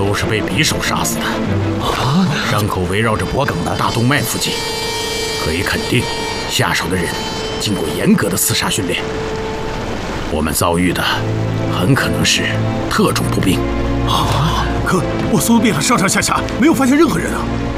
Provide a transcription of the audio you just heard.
都是被匕首杀死的。伤口围绕着脖颈的大动脉附近，可以肯定，下手的人经过严格的刺杀训练。我们遭遇的很可能是特种步兵。 可我搜遍了上上下下，没有发现任何人啊！